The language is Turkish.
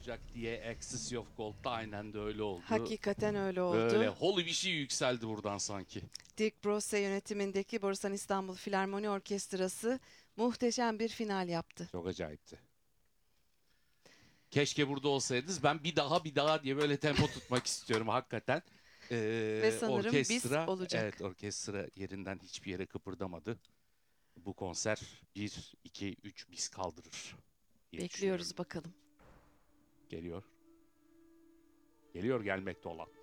olacak diye Axis of Gold'da aynen de öyle oldu. Hakikaten öyle oldu. Böyle holy bir şey yükseldi buradan sanki. Dirk Brose yönetimindeki Borusan İstanbul Filarmoni Orkestrası muhteşem bir final yaptı. Çok acayipti. Keşke burada olsaydınız. Ben bir daha diye böyle tempo tutmak istiyorum hakikaten. Ve sanırım biz Orkestra, evet, olacak. orkestra yerinden hiçbir yere kıpırdamadı. Bu konser 1, 2, 3 bis kaldırır diye düşünüyorum. Bekliyoruz bakalım. Geliyor. Geliyor gelmekte olan.